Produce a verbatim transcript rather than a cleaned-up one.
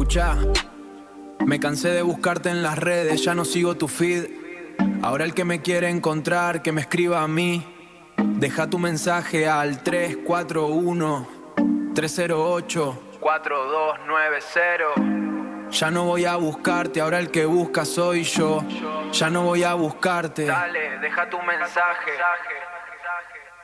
Escucha, me cansé de buscarte en las redes, ya no sigo tu feed. Ahora el que me quiere encontrar, que me escriba a mí. Deja tu mensaje al tres cuatro uno, tres cero ocho, cuatro dos nueve cero. Ya no voy a buscarte, ahora el que busca soy yo. Ya no voy a buscarte. Dale, deja tu mensaje.